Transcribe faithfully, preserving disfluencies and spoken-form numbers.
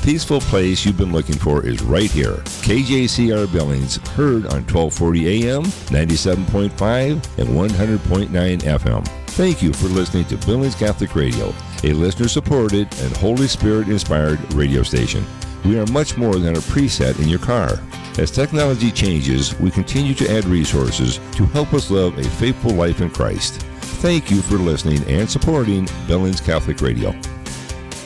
peaceful place you've been looking for is right here. K J C R Billings, heard on twelve forty A M, ninety-seven point five, and one hundred point nine F M. Thank you for listening to Billings Catholic Radio, a listener-supported and Holy Spirit-inspired radio station. We are much more than a preset in your car. As technology changes, we continue to add resources to help us live a faithful life in Christ. Thank you for listening and supporting Billings Catholic Radio.